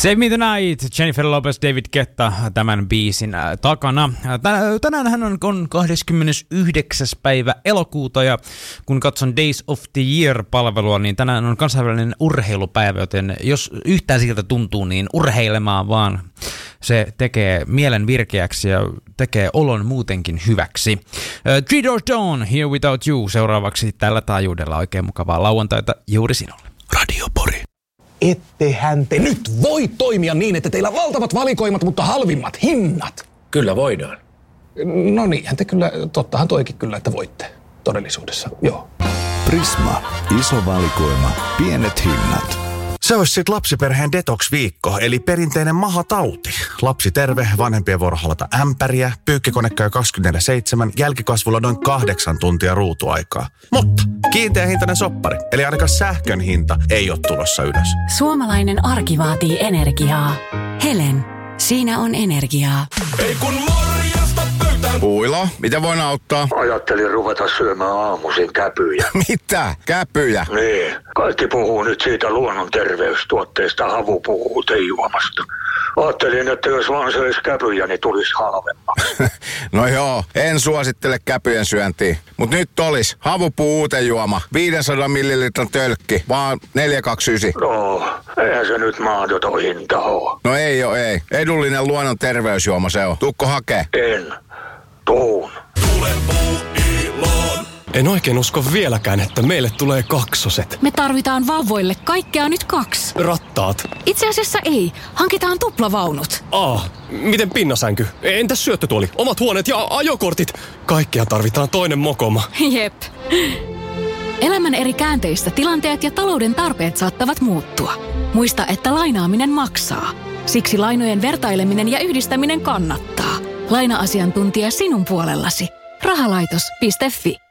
Save Me Tonight, Jennifer Lopez, David Guetta tämän biisin takana. Tänään hän on 29. päivä elokuuta ja kun katson Days of the Year-palvelua, niin tänään on kansainvälinen urheilupäivä, joten jos yhtään siltä tuntuu, niin urheilemaan vaan. Se tekee mielen virkeäksi ja tekee olon muutenkin hyväksi. Three Doors Down, Here Without You, seuraavaksi tällä taajuudella. Oikein mukavaa lauantaita juuri sinulle. Radio Pori. Ettehän te nyt voi toimia niin, että teillä on valtavat valikoimat, mutta halvimmat hinnat. Kyllä voidaan. No niinhän te kyllä, tottahan toikin kyllä, että voitte todellisuudessa, joo. Prisma, iso valikoima, pienet hinnat. Se olisi sit lapsiperheen detox-viikko, eli perinteinen mahatauti. Lapsi terve, vanhempien vuoro halata ämpäriä, pyykkikone käy 24/7, jälkikasvulla noin 8 tuntia ruutuaikaa. Mutta kiinteä hintainen soppari, eli ainakaan sähkön hinta ei ole tulossa ylös. Suomalainen arki vaatii energiaa. Helen, siinä on energiaa. Ei kun morjesta pöytään. Puilo, mitä voin auttaa? Ajattelin ruveta syömään aamuisin käpyjä. Mitä? Käpyjä? Niin. Kaikki puhuu nyt siitä luonnon terveystuotteesta, Havu puhuu teijuamasta. Ajattelin, että jos vaan söisi käpyjä, niin tulisi halvemmaksi. No joo, en suosittele käpyjen syöntiä. Mut nyt olis Havupuu uutejuoma, 500 millilitran tölkki, vaan 4,29. No, eihän se nyt mahdoton hinta oo. No ei oo, ei. Edullinen luonnon terveysjuoma se on. Tuukko hakee? En. Tuun. Tule Puuiloon. En oikein usko vieläkään, että meille tulee kaksoset. Me tarvitaan vauvoille kaikkea nyt 2. Rattaat. Itse asiassa ei. Hankitaan tuplavaunut. Miten pinnasänky? Entäs syöttötuoli? Omat huoneet ja ajokortit? Kaikkea tarvitaan toinen mokoma. Jep. Elämän eri käänteistä tilanteet ja talouden tarpeet saattavat muuttua. Muista, että lainaaminen maksaa. Siksi lainojen vertaileminen ja yhdistäminen kannattaa. Laina-asiantuntija sinun puolellasi. Rahalaitos.fi